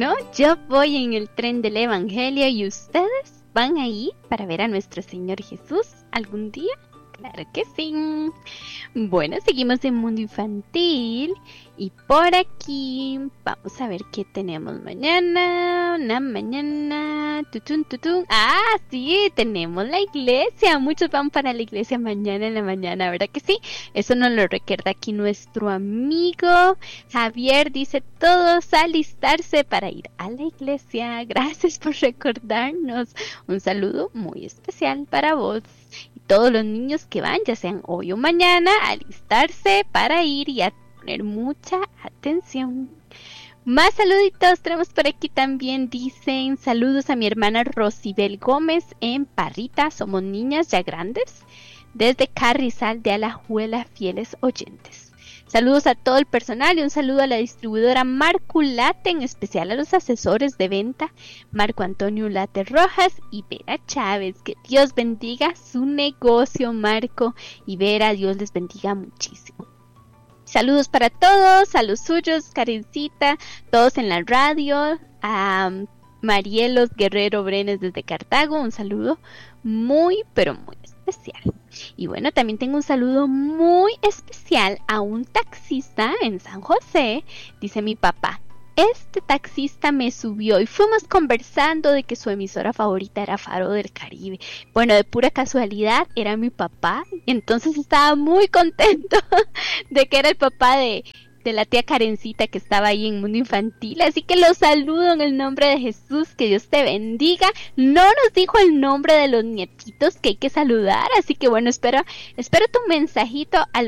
Bueno, yo voy en el tren del Evangelio y ustedes van ahí para ver a nuestro Señor Jesús algún día. Claro que sí. Bueno, seguimos en Mundo Infantil y por aquí vamos a ver qué tenemos mañana. Tutun. Ah, sí, tenemos la iglesia. Muchos van para la iglesia mañana en la mañana, ¿verdad que sí? Eso nos lo recuerda aquí nuestro amigo Javier. Dice todos a alistarse para ir a la iglesia. Gracias por recordarnos. Un saludo muy especial para vos. Todos los niños que van, ya sean hoy o mañana, a alistarse para ir y a poner mucha atención. Más saluditos tenemos por aquí también. Dicen saludos a mi hermana Rosibel Gómez en Parrita. Somos niñas ya grandes. Desde Carrizal de Alajuela, fieles oyentes. Saludos a todo el personal y un saludo a la distribuidora Marco Late, en especial a los asesores de venta, Marco Antonio Late Rojas y Vera Chávez. Que Dios bendiga su negocio, Marco y Vera, Dios les bendiga muchísimo. Saludos para todos, a los suyos, Karencita, todos en la radio, a Marielos Guerrero Brenes desde Cartago, un saludo muy, pero muy especial. Y bueno, también tengo un saludo muy especial a un taxista en San José. Dice mi papá, este taxista me subió y fuimos conversando de que su emisora favorita era Faro del Caribe. Bueno, de pura casualidad era mi papá, entonces estaba muy contento de que era el papá de la tía Karencita que estaba ahí en Mundo Infantil. Así que los saludo en el nombre de Jesús, que Dios te bendiga. No nos dijo el nombre de los nietitos que hay que saludar, así que bueno, espero tu mensajito al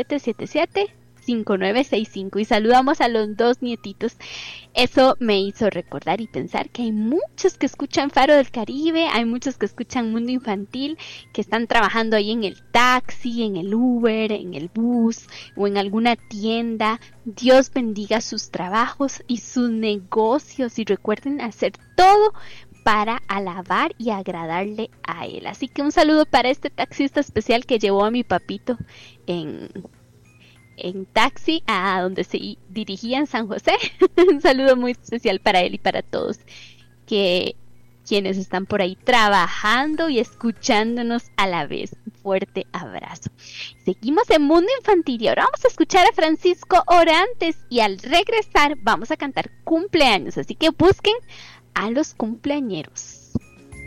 8777-5965 y saludamos a los dos nietitos. Eso me hizo recordar y pensar que hay muchos que escuchan Faro del Caribe, hay muchos que escuchan Mundo Infantil, que están trabajando ahí en el taxi, en el Uber, en el bus o en alguna tienda. Dios bendiga sus trabajos y sus negocios y recuerden hacer todo para alabar y agradarle a Él. Así que un saludo para este taxista especial que llevó a mi papito en taxi a donde se dirigía en San José. Un saludo muy especial para él y para todos quienes están por ahí trabajando y escuchándonos a la vez. Un fuerte abrazo. Seguimos en Mundo Infantil y ahora vamos a escuchar a Francisco Orantes y al regresar vamos a cantar cumpleaños, así que busquen a los cumpleañeros.